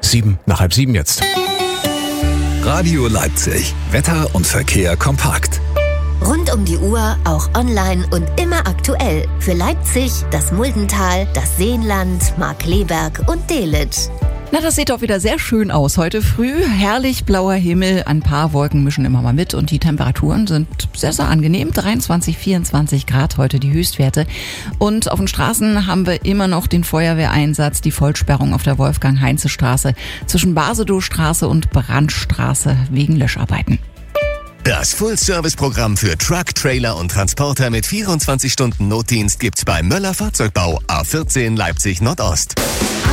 7:30 jetzt. Radio Leipzig. Wetter und Verkehr kompakt. Rund um die Uhr, auch online und immer aktuell. Für Leipzig, das Muldental, das Seenland, Markkleeberg und Delitzsch. Na, das sieht doch wieder sehr schön aus heute früh. Herrlich blauer Himmel, ein paar Wolken mischen immer mal mit und die Temperaturen sind sehr, sehr angenehm. 23, 24 Grad heute die Höchstwerte. Und auf den Straßen haben wir immer noch den Feuerwehreinsatz, die Vollsperrung auf der Wolfgang-Heinze-Straße zwischen Basedowstraße und Brandstraße wegen Löscharbeiten. Das Full-Service-Programm für Truck, Trailer und Transporter mit 24 Stunden Notdienst gibt's bei Möller Fahrzeugbau, A14 Leipzig Nordost.